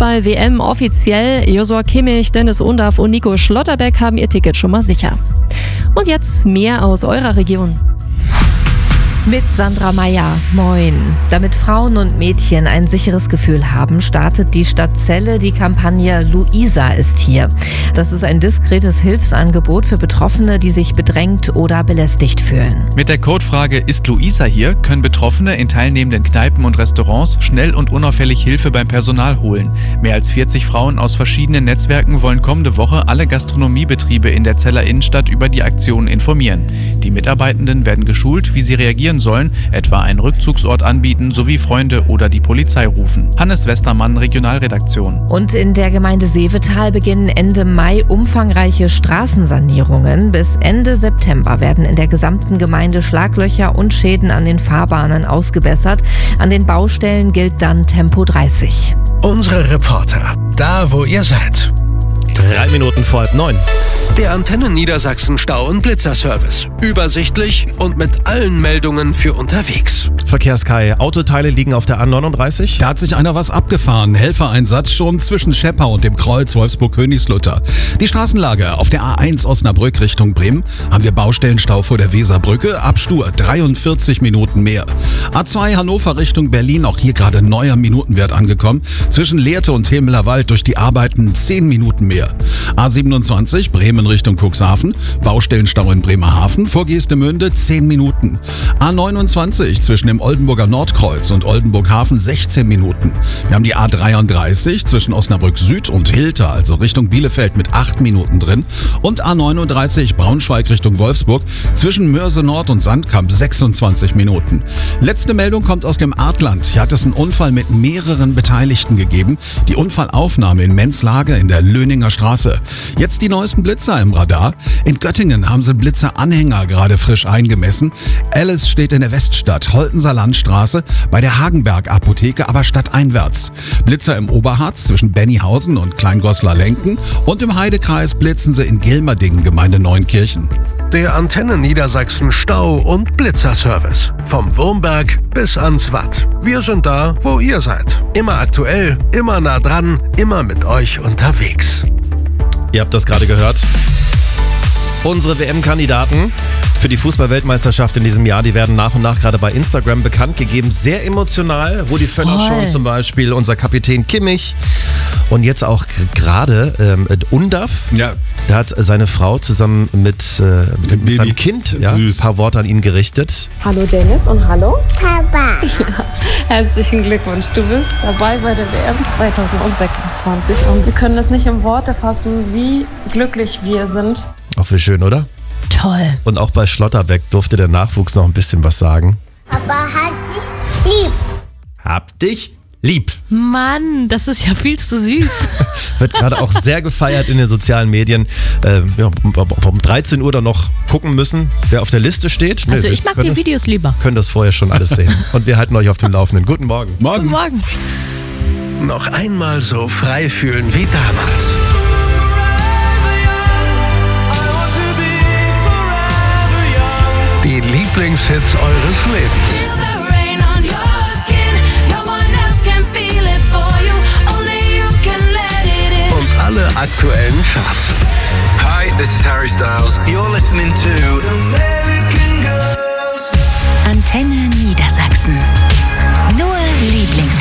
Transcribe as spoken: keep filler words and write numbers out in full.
Fußball-W M offiziell. Josua Kimmich, Dennis Undaff und Nico Schlotterbeck haben ihr Ticket schon mal sicher. Und jetzt mehr aus eurer Region. Mit Sandra Meyer. Moin. Damit Frauen und Mädchen ein sicheres Gefühl haben, startet die Stadt Celle die Kampagne Luisa ist hier. Das ist ein diskretes Hilfsangebot für Betroffene, die sich bedrängt oder belästigt fühlen. Mit der Codefrage "Ist Luisa hier?" können Betroffene in teilnehmenden Kneipen und Restaurants schnell und unauffällig Hilfe beim Personal holen. Mehr als vierzig Frauen aus verschiedenen Netzwerken wollen kommende Woche alle Gastronomiebetriebe in der Celler Innenstadt über die Aktion informieren. Die Mitarbeitenden werden geschult, wie sie reagieren sollen, etwa einen Rückzugsort anbieten sowie Freunde oder die Polizei rufen. Hannes Westermann, Regionalredaktion. Und in der Gemeinde Seevetal beginnen Ende Mai umfangreiche Straßensanierungen. Bis Ende September werden in der gesamten Gemeinde Schlaglöcher und Schäden an den Fahrbahnen ausgebessert. An den Baustellen gilt dann Tempo dreißig. Unsere Reporter, da wo ihr seid. Drei Minuten vor halb neun. Der Antenne Niedersachsen Stau- und Blitzerservice. Übersichtlich und mit allen Meldungen für unterwegs. Verkehrskai, Autoteile liegen auf der A neununddreißig. Da hat sich einer was abgefahren. Helfereinsatz schon zwischen Scheppau und dem Kreuz Wolfsburg-Königslutter. Die Straßenlage auf der A eins Osnabrück Richtung Bremen haben wir Baustellenstau vor der Weserbrücke. Abstur dreiundvierzig Minuten mehr. A zwei Hannover Richtung Berlin, auch hier gerade neuer Minutenwert angekommen. Zwischen Lehrte und Temeler Wald durch die Arbeiten zehn Minuten mehr. A siebenundzwanzig Bremen Richtung Cuxhaven, Baustellenstau in Bremerhaven, vor Geestemünde zehn Minuten. A neunundzwanzig zwischen dem Oldenburger Nordkreuz und Oldenburg-Hafen sechzehn Minuten. Wir haben die A dreiunddreißig zwischen Osnabrück Süd und Hilter, also Richtung Bielefeld mit acht Minuten drin. Und A neununddreißig Braunschweig Richtung Wolfsburg zwischen Mörse Nord und Sandkamp sechsundzwanzig Minuten. Letzte Meldung kommt aus dem Artland. Hier hat es einen Unfall mit mehreren Beteiligten gegeben. Die Unfallaufnahme in Menzlager in der Löninger Straße. Jetzt die neuesten Blitzer im Radar. In Göttingen haben sie Blitzer-Anhänger gerade frisch eingemessen. Alice steht in der Weststadt, Holtenser Landstraße, bei der Hagenberg-Apotheke, aber stadteinwärts. Blitzer im Oberharz zwischen Bennyhausen und Kleingoslar-Lenken und im Heidekreis blitzen sie in Gilmerdingen, Gemeinde Neunkirchen. Der Antenne Niedersachsen Stau- und Blitzerservice. Vom Wurmberg bis ans Watt. Wir sind da, wo ihr seid. Immer aktuell, immer nah dran, immer mit euch unterwegs. Ihr habt das gerade gehört. Unsere W M-Kandidaten für die Fußball-Weltmeisterschaft in diesem Jahr, die werden nach und nach gerade bei Instagram bekannt gegeben. Sehr emotional. Rudi Völler schon zum Beispiel, unser Kapitän Kimmich. Und jetzt auch gerade ähm, Undaff. Ja. Da hat seine Frau zusammen mit, äh, mit, mit seinem Kind ja, ein paar Worte an ihn gerichtet. Hallo Dennis und hallo Papa. Ja, herzlichen Glückwunsch. Du bist dabei bei der W M zwanzig sechsundzwanzig und wir können es nicht in Worte fassen, wie glücklich wir sind. Auch wie schön, oder? Toll. Und auch bei Schlotterbeck durfte der Nachwuchs noch ein bisschen was sagen. Papa hat dich lieb. Hab dich lieb. Mann, das ist ja viel zu süß. Wird gerade auch sehr gefeiert in den sozialen Medien. Äh, ja, um dreizehn Uhr dann noch gucken müssen, wer auf der Liste steht. Also nee, ich mag die das, Videos lieber. Können das vorher schon alles sehen. Und wir halten euch auf dem Laufenden. Guten Morgen. Morgen. Guten Morgen. Noch einmal so frei fühlen wie damals. Die Lieblingshits eures Lebens. Und alle aktuellen Charts. Hi, this is Harry Styles. You're listening to American Girls. Antenne Niedersachsen. Nur Lieblings